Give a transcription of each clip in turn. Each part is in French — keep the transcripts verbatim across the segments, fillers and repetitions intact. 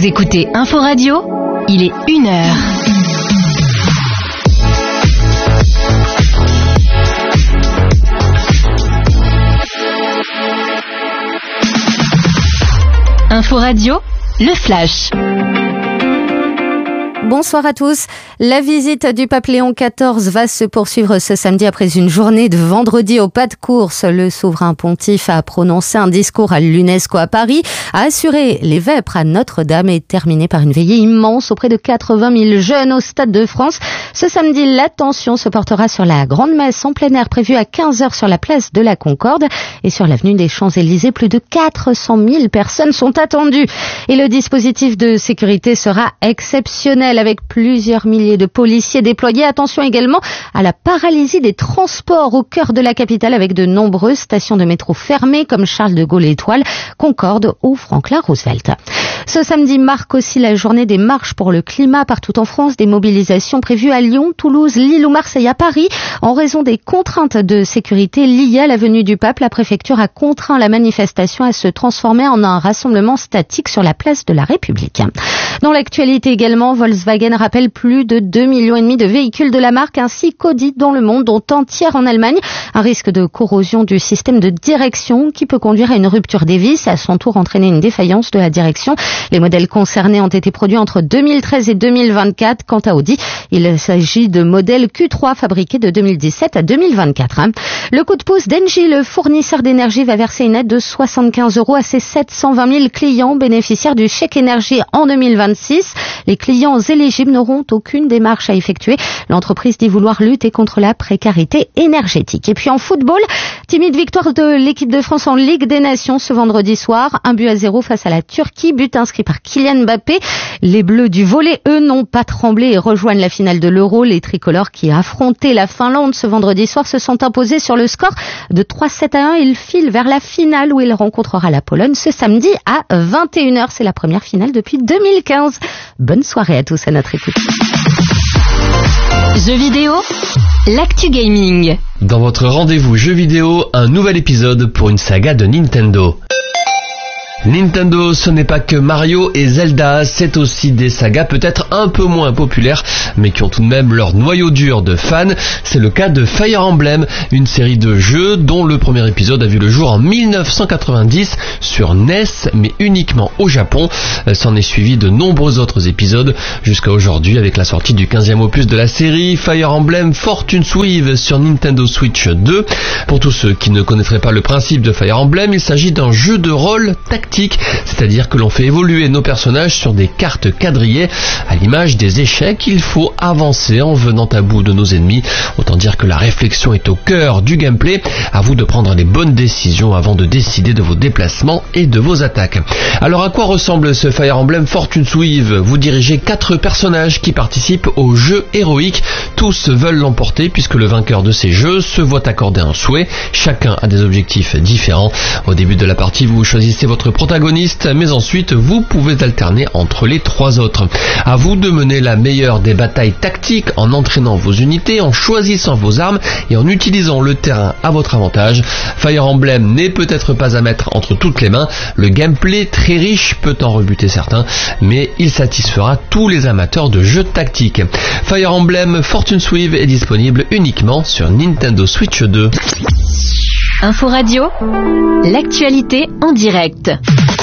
Vous écoutez Info Radio, il est une heure. Info Radio, le flash. Bonsoir à tous. La visite du pape Léon quatorze va se poursuivre ce samedi après une journée de vendredi au pas de course. Le souverain pontife a prononcé un discours à l'UNESCO à Paris, a assuré les vêpres à Notre-Dame et terminé par une veillée immense auprès de quatre-vingt mille jeunes au Stade de France. Ce samedi, l'attention se portera sur la grande messe en plein air prévue à quinze heures sur la place de la Concorde et sur l'avenue des Champs-Élysées. Plus de quatre cent mille personnes sont attendues et le dispositif de sécurité sera exceptionnel avec plusieurs milliers de policiers déployés. Attention également à la paralysie des transports au cœur de la capitale avec de nombreuses stations de métro fermées comme Charles de Gaulle Étoile, Concorde ou Franklin Roosevelt. Ce samedi marque aussi la journée des marches pour le climat partout en France. Des mobilisations prévues à Lyon, Toulouse, Lille ou Marseille. À Paris, en raison des contraintes de sécurité liées à la venue du pape, la préfecture a contraint la manifestation à se transformer en un rassemblement statique sur la place de la République. Dans l'actualité également, Volkswagen rappelle plus de deux millions et demi de véhicules de la marque ainsi qu'Audi dans le monde, dont un tiers en Allemagne. Un risque de corrosion du système de direction qui peut conduire à une rupture des vis et à son tour entraîner une défaillance de la direction. Les modèles concernés ont été produits entre deux mille treize et deux mille vingt-quatre. Quant à Audi, il s'agit de modèles Q trois fabriqués de deux mille dix-sept à deux mille vingt-quatre. Le coup de pouce d'Engie, le fournisseur d'énergie, va verser une aide de soixante-quinze euros à ses sept cent vingt mille clients bénéficiaires du chèque énergie en deux mille vingt-six. Les clients éligibles n'auront aucune démarche à effectuer. L'entreprise dit vouloir lutter contre la précarité énergétique. Et puis en football, timide victoire de l'équipe de France en Ligue des Nations ce vendredi soir. Un but à zéro face à la Turquie, but inscrit par Kylian Mbappé. Les Bleus du volley, eux, n'ont pas tremblé et rejoignent la finale de l'Euro. Les tricolores qui affrontaient la Finlande ce vendredi soir se sont imposés sur le score de trois sept à un. Ils filent vers la finale où il rencontrera la Pologne ce samedi à vingt et une heures. C'est la première finale depuis deux mille quinze. Bonne soirée à tous à notre écoute. Jeux vidéo, l'actu gaming. Dans votre rendez-vous jeux vidéo, un nouvel épisode pour une saga de Nintendo. Nintendo, ce n'est pas que Mario et Zelda, c'est aussi des sagas peut-être un peu moins populaires, mais qui ont tout de même leur noyau dur de fans. C'est le cas de Fire Emblem, une série de jeux dont le premier épisode a vu le jour en mille neuf cent quatre-vingt-dix sur N E S, mais uniquement au Japon. S'en est suivi de nombreux autres épisodes jusqu'à aujourd'hui avec la sortie du quinzième opus de la série, Fire Emblem Fortune Swift sur Nintendo Switch deux. Pour tous ceux qui ne connaîtraient pas le principe de Fire Emblem, il s'agit d'un jeu de rôle tactique, c'est-à-dire que l'on fait évoluer nos personnages sur des cartes quadrillées. À l'image des échecs, il faut avancer en venant à bout de nos ennemis. Autant dire que la réflexion est au cœur du gameplay. À vous de prendre les bonnes décisions avant de décider de vos déplacements et de vos attaques. Alors à quoi ressemble ce Fire Emblem Fortune Swift ? Vous dirigez quatre personnages qui participent au jeu héroïque. Tous veulent l'emporter puisque le vainqueur de ces jeux se voit accorder un souhait. Chacun a des objectifs différents. Au début de la partie, vous choisissez votre protagoniste, mais ensuite vous pouvez alterner entre les trois autres. À vous de mener la meilleure des batailles tactiques en entraînant vos unités, en choisissant vos armes et en utilisant le terrain à votre avantage. Fire Emblem n'est peut-être pas à mettre entre toutes les mains. Le gameplay très riche peut en rebuter certains, mais il satisfera tous les amateurs de jeux tactiques. Fire Emblem Fortune Swift est disponible uniquement sur Nintendo Switch deux. Info Radio, l'actualité en direct.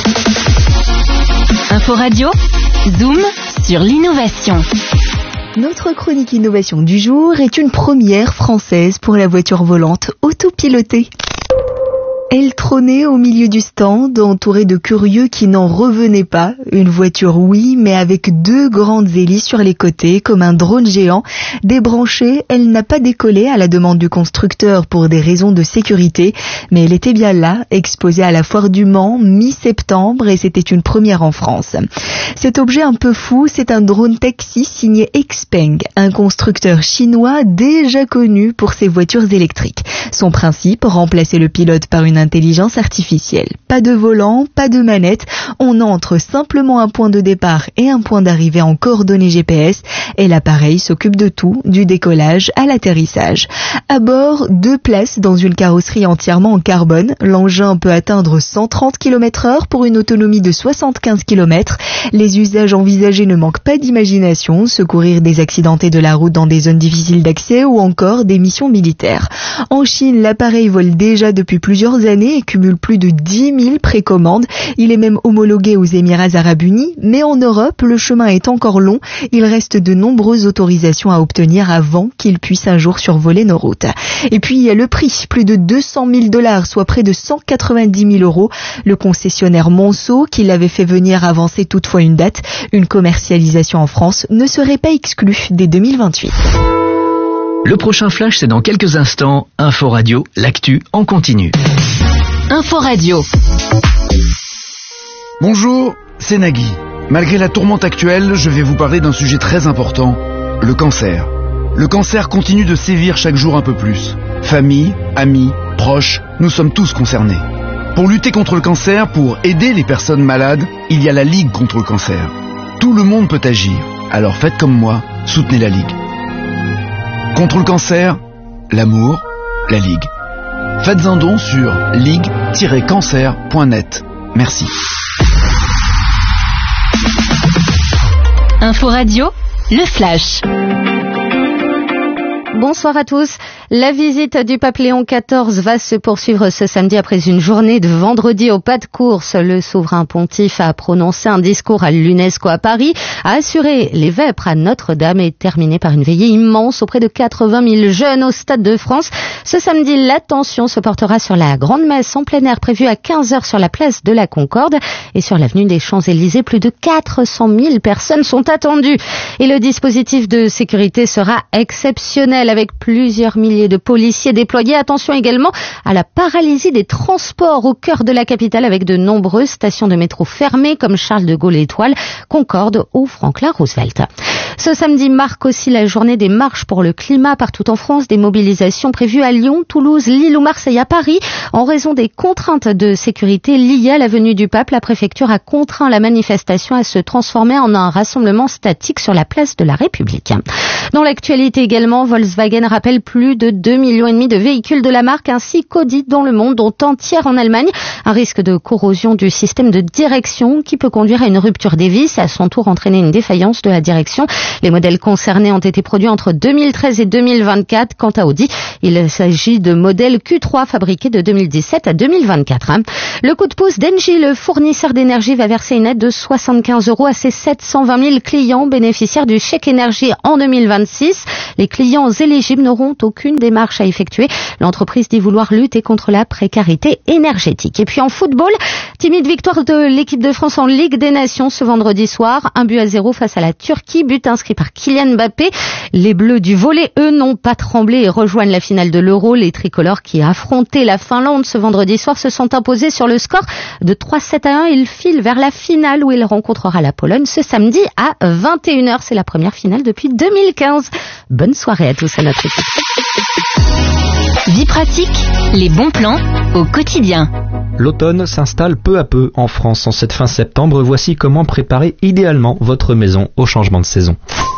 Info Radio, zoom sur l'innovation. Notre chronique innovation du jour est une première française pour la voiture volante autopilotée. Elle trônait au milieu du stand, entourée de curieux qui n'en revenaient pas. Une voiture, oui, mais avec deux grandes hélices sur les côtés, comme un drone géant. Débranchée, elle n'a pas décollé à la demande du constructeur pour des raisons de sécurité, mais elle était bien là, exposée à la Foire du Mans, mi-septembre, et c'était une première en France. Cet objet un peu fou, c'est un drone taxi signé Xpeng, un constructeur chinois déjà connu pour ses voitures électriques. Son principe, remplacer le pilote par une intelligence artificielle. Pas de volant, pas de manette, on entre simplement un point de départ et un point d'arrivée en coordonnées G P S et l'appareil s'occupe de tout, du décollage à l'atterrissage. À bord, deux places dans une carrosserie entièrement en carbone. L'engin peut atteindre cent trente kilomètres heure pour une autonomie de soixante-quinze kilomètres. Les usages envisagés ne manquent pas d'imagination, secourir des accidentés de la route dans des zones difficiles d'accès ou encore des missions militaires. En Chine, l'appareil vole déjà depuis plusieurs années et cumule plus de dix mille précommandes. Il est même homologué aux Émirats Arabes Unis, mais en Europe, le chemin est encore long. Il reste de nombreuses autorisations à obtenir avant qu'il puisse un jour survoler nos routes. Et puis, il y a le prix, plus de deux cent mille dollars, soit près de cent quatre-vingt-dix mille euros. Le concessionnaire Monceau, qui l'avait fait venir avancer toutefois une date, une commercialisation en France ne serait pas exclue dès deux mille vingt-huit. Le prochain flash, c'est dans quelques instants. Info Radio, l'actu en continu. Info Radio. Bonjour, c'est Nagui. Malgré la tourmente actuelle, je vais vous parler d'un sujet très important, le cancer. Le cancer continue de sévir chaque jour un peu plus. Famille, amis, proches, nous sommes tous concernés. Pour lutter contre le cancer, pour aider les personnes malades, il y a la Ligue contre le cancer. Tout le monde peut agir, alors faites comme moi, soutenez la Ligue. Contre le cancer, l'amour, la Ligue. Faites un don sur ligue tiret cancer point net. Merci. Info Radio, le flash. Bonsoir à tous. La visite du pape Léon quatorze va se poursuivre ce samedi après une journée de vendredi au pas de course. Le souverain pontife a prononcé un discours à l'UNESCO à Paris, a assuré les vêpres à Notre-Dame et terminé par une veillée immense auprès de quatre-vingt mille jeunes au Stade de France. Ce samedi, l'attention se portera sur la grande messe en plein air prévue à quinze heures sur la place de la Concorde et sur l'avenue des Champs-Élysées. Plus de quatre cent mille personnes sont attendues. Et le dispositif de sécurité sera exceptionnel avec plusieurs milliers de policiers déployés. Attention également à la paralysie des transports au cœur de la capitale avec de nombreuses stations de métro fermées comme Charles de Gaulle Étoile, Concorde ou Franklin Roosevelt. Ce samedi marque aussi la journée des marches pour le climat partout en France. Des mobilisations prévues à Lyon, Toulouse, Lille ou Marseille. À Paris, en raison des contraintes de sécurité liées à la venue du pape, la préfecture a contraint la manifestation à se transformer en un rassemblement statique sur la place de la République. Dans l'actualité également, Volkswagen rappelle plus de deux millions et demi de véhicules de la marque ainsi qu'Audi dans le monde, dont entière en Allemagne. Un risque de corrosion du système de direction qui peut conduire à une rupture des vis et à son tour entraîner une défaillance de la direction. Les modèles concernés ont été produits entre deux mille treize et deux mille vingt-quatre. Quant à Audi, il s'agit de modèles Q trois fabriqués de deux mille dix-sept à deux mille vingt-quatre. Le coup de pouce d'Engie, le fournisseur d'énergie, va verser une aide de soixante-quinze euros à ses sept cent vingt mille clients bénéficiaires du chèque énergie en deux mille vingt-six. Les clients éligibles n'auront aucune démarche à effectuer. L'entreprise dit vouloir lutter contre la précarité énergétique. Et puis en football, timide victoire de l'équipe de France en Ligue des Nations ce vendredi soir. Un but à zéro face à la Turquie, but inscrit par Kylian Mbappé. Les Bleus du volley, eux, n'ont pas tremblé et rejoignent la finale de l'Euro. Les tricolores qui affrontaient la Finlande ce vendredi soir se sont imposés sur le score de trois sept à un. Ils filent vers la finale où il rencontrera la Pologne ce samedi à vingt et une heures. C'est la première finale depuis deux mille quinze. Bonne soirée à tous à notre équipe. Vie pratique, les bons plans au quotidien. L'automne s'installe peu à peu en France en cette fin septembre. Voici comment préparer idéalement votre maison au changement de saison.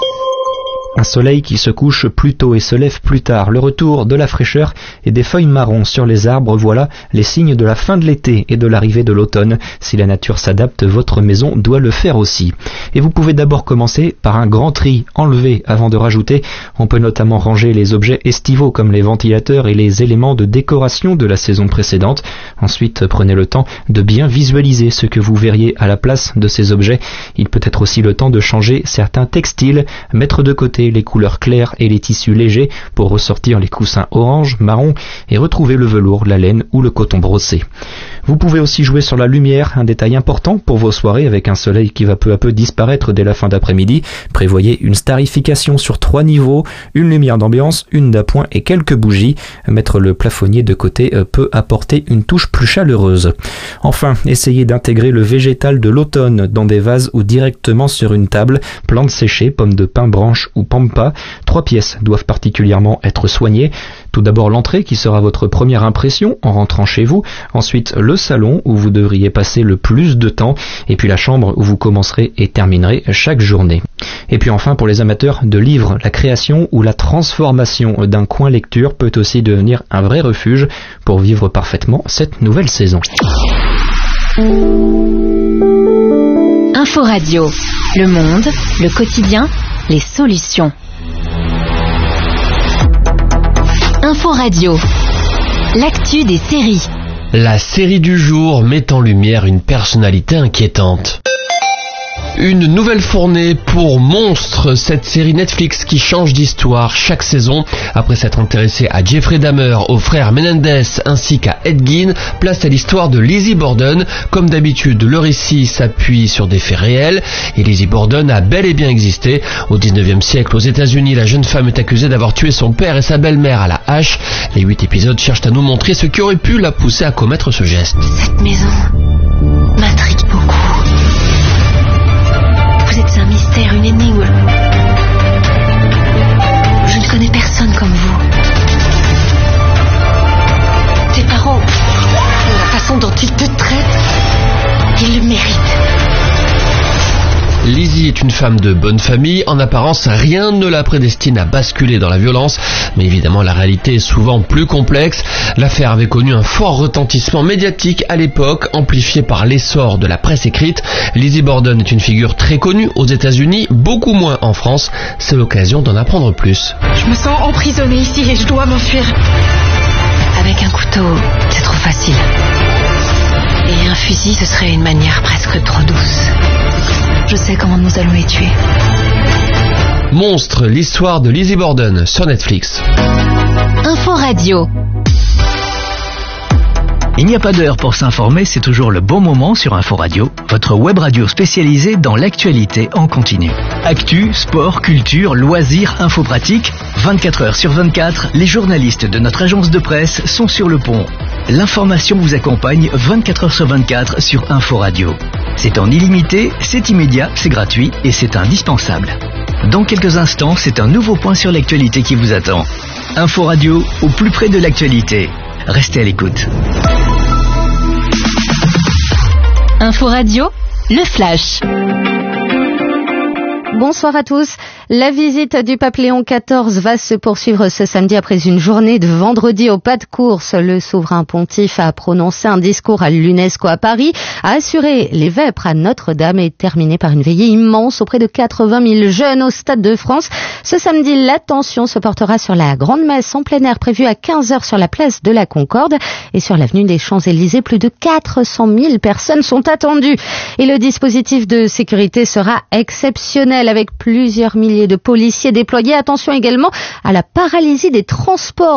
Un soleil qui se couche plus tôt et se lève plus tard, le retour de la fraîcheur et des feuilles marron sur les arbres, voilà les signes de la fin de l'été et de l'arrivée de l'automne. Si la nature s'adapte, votre maison doit le faire aussi. Et vous pouvez d'abord commencer par un grand tri, enlever avant de rajouter. On peut notamment ranger les objets estivaux comme les ventilateurs et les éléments de décoration de la saison précédente. Ensuite, prenez le temps de bien visualiser ce que vous verriez à la place de ces objets. Il peut être aussi le temps de changer certains textiles, mettre de côté les couleurs claires et les tissus légers pour ressortir les coussins orange, marron et retrouver le velours, la laine ou le coton brossé. Vous pouvez aussi jouer sur la lumière, un détail important pour vos soirées avec un soleil qui va peu à peu disparaître dès la fin d'après-midi. Prévoyez une starification sur trois niveaux, une lumière d'ambiance, une d'appoint et quelques bougies. Mettre le plafonnier de côté peut apporter une touche plus chaleureuse. Enfin, essayez d'intégrer le végétal de l'automne dans des vases ou directement sur une table. Plantes séchées, pommes de pin, branches ou Pampa. Trois pièces doivent particulièrement être soignées. Tout d'abord l'entrée qui sera votre première impression en rentrant chez vous, ensuite le salon où vous devriez passer le plus de temps, et puis la chambre où vous commencerez et terminerez chaque journée. Et puis enfin pour les amateurs de livres, la création ou la transformation d'un coin lecture peut aussi devenir un vrai refuge pour vivre parfaitement cette nouvelle saison. Info Radio, le monde, le quotidien, les solutions. Info Radio, l'actu des séries. La série du jour met en lumière une personnalité inquiétante. Une nouvelle fournée pour Monstres, cette série Netflix qui change d'histoire chaque saison. Après s'être intéressée à Jeffrey Dahmer, aux frères Menendez ainsi qu'à Ed Gein, place à l'histoire de Lizzie Borden. Comme d'habitude, le récit s'appuie sur des faits réels et Lizzie Borden a bel et bien existé. Au dix-neuvième siècle, aux États-Unis, la jeune femme est accusée d'avoir tué son père et sa belle-mère à la hache. Les huit épisodes cherchent à nous montrer ce qui aurait pu la pousser à commettre ce geste. Cette maison m'intrigue beaucoup. Vous êtes un mystère, une énigme. Je ne connais personne comme vous. Tes parents, la façon dont ils te traitent, ils le méritent. Lizzie est une femme de bonne famille. En apparence, rien ne la prédestine à basculer dans la violence. Mais évidemment, la réalité est souvent plus complexe. L'affaire avait connu un fort retentissement médiatique à l'époque, amplifié par l'essor de la presse écrite. Lizzie Borden est une figure très connue aux États-Unis, beaucoup moins en France. C'est l'occasion d'en apprendre plus. Je me sens emprisonnée ici et je dois m'enfuir. Avec un couteau, c'est trop facile. Et un fusil, ce serait une manière presque trop douce. Je sais comment nous allons les tuer. Monstre, l'histoire de Lizzie Borden sur Netflix. Info Radio. Il n'y a pas d'heure pour s'informer, c'est toujours le bon moment sur Info Radio, votre web radio spécialisée dans l'actualité en continu. Actu, sport, culture, loisirs, info pratique, vingt-quatre heures sur vingt-quatre, les journalistes de notre agence de presse sont sur le pont. L'information vous accompagne vingt-quatre heures sur vingt-quatre sur Info Radio. C'est en illimité, c'est immédiat, c'est gratuit et c'est indispensable. Dans quelques instants, c'est un nouveau point sur l'actualité qui vous attend. Info Radio, au plus près de l'actualité. Restez à l'écoute. Info Radio, le flash. Bonsoir à tous. La visite du pape Léon quatorze va se poursuivre ce samedi après une journée de vendredi au pas de course. Le souverain pontife a prononcé un discours à l'UNESCO à Paris, a assuré les vêpres à Notre-Dame et terminé par une veillée immense auprès de quatre-vingt mille jeunes au Stade de France. Ce samedi, l'attention se portera sur la grande messe en plein air prévue à quinze heures sur la place de la Concorde et sur l'avenue des Champs-Élysées. Plus de quatre cent mille personnes sont attendues et le dispositif de sécurité sera exceptionnel avec plusieurs milliers de policiers déployés. Attention également à la paralysie des transports.